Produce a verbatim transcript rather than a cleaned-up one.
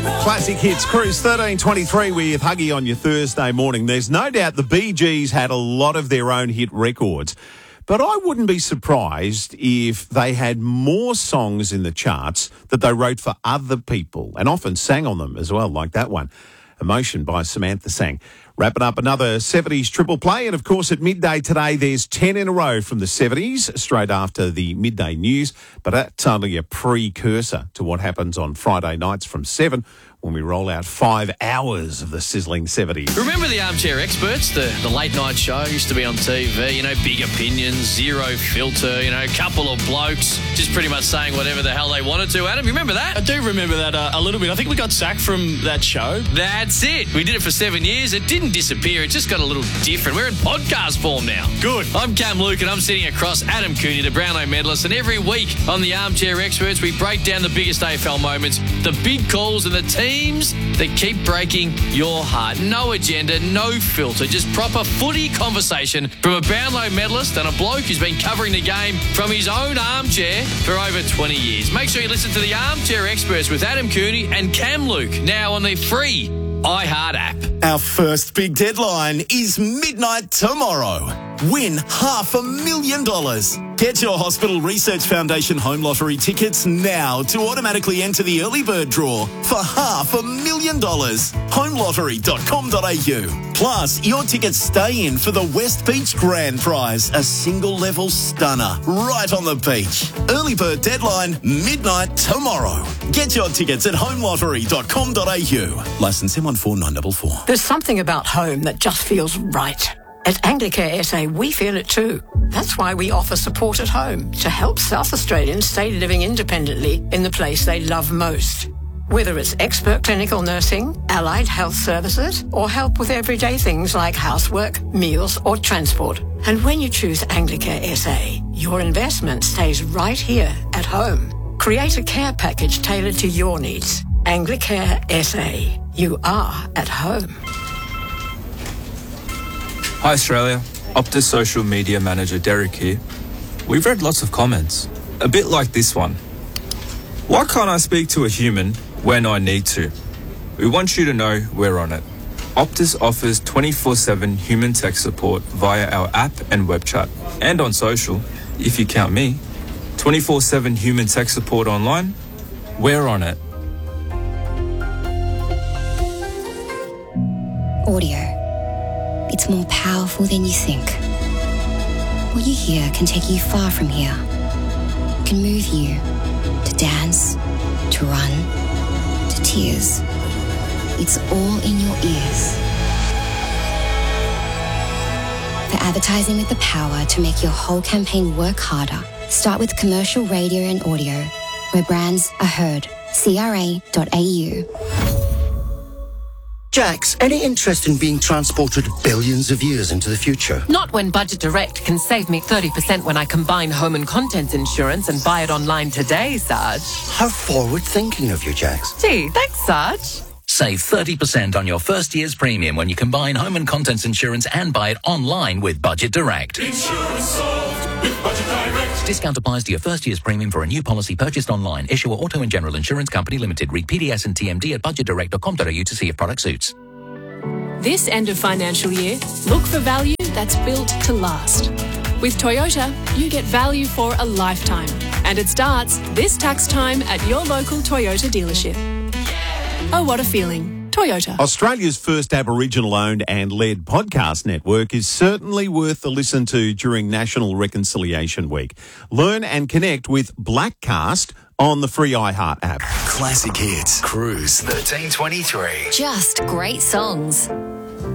Classic Hits Cruise thirteen twenty-three with Huggy on your Thursday morning. There's no doubt the Bee Gees had a lot of their own hit records, but I wouldn't be surprised if they had more songs in the charts that they wrote for other people and often sang on them as well, like that one, Emotion by Samantha Sang. Wrapping up another seventies triple play, and of course at midday today there's ten in a row from the seventies, straight after the midday news, but that's only a precursor to what happens on Friday nights from seven, when we roll out five hours of the sizzling seventies. Remember the Armchair Experts, the, the late night show used to be on T V, you know, big opinions, zero filter, you know, a couple of blokes just pretty much saying whatever the hell they wanted to. Adam, you remember that? I do remember that uh, a little bit. I think we got sacked from that show. That's it. We did it for seven years. It didn't disappear. It just got a little different. We're in podcast form now. Good. I'm Cam Luke and I'm sitting across Adam Cooney, the Brownlow medalist, and every week on the Armchair Experts we break down the biggest A F L moments, the big calls and the teams that keep breaking your heart. No agenda, no filter, just proper footy conversation from a Brownlow medalist and a bloke who's been covering the game from his own armchair for over twenty years. Make sure you listen to the Armchair Experts with Adam Cooney and Cam Luke, now on the free iHeart app. Our first big deadline is midnight tomorrow. Win half a million dollars. Get your Hospital Research Foundation Home Lottery tickets now to automatically enter the early bird draw for half a million dollars. home lottery dot com dot a u. Plus, your tickets stay in for the West Beach Grand Prize, a single level stunner right on the beach. Early bird deadline, midnight tomorrow. Get your tickets at home lottery dot com dot a u. Licence M one four nine four four. There's something about home that just feels right. At Anglicare S A, we feel it too. That's why we offer support at home to help South Australians stay living independently in the place they love most. Whether it's expert clinical nursing, allied health services, or help with everyday things like housework, meals, or transport. And when you choose Anglicare S A, your investment stays right here at home. Create a care package tailored to your needs. Anglicare S A. You are at home. Hi Australia, Optus social media manager Derek here. We've read lots of comments, a bit like this one. Why can't I speak to a human when I need to? We want you to know we're on it. Optus offers twenty-four seven human tech support via our app and web chat, and on social, if you count me. twenty-four seven human tech support online, we're on it. Audio. It's more powerful than you think. What you hear can take you far from here. It can move you to dance, to run, to tears. It's all in your ears. For advertising with the power to make your whole campaign work harder, start with commercial radio and audio, where brands are heard. C R A dot A U. Jax, any interest in being transported billions of years into the future? Not when Budget Direct can save me thirty percent when I combine home and contents insurance and buy it online today, Sarge. How forward-thinking of you, Jax. Gee, thanks, Sarge. Save thirty percent on your first year's premium when you combine home and contents insurance and buy it online with Budget Direct. Insurance solved with Budget Direct. Discount applies to your first year's premium for a new policy purchased online. Issuer Auto and General Insurance Company Limited. Read P D S and T M D at budget direct dot com dot a u to see if product suits. This end of financial year, look for value that's built to last. With Toyota, you get value for a lifetime. And it starts this tax time at your local Toyota dealership. Oh, what a feeling. Toyota. Australia's first Aboriginal-owned and led podcast network is certainly worth a listen to during National Reconciliation Week. Learn and connect with Blackcast on the free iHeart app. Classic Hits Cruise thirteen twenty-three. Just great songs.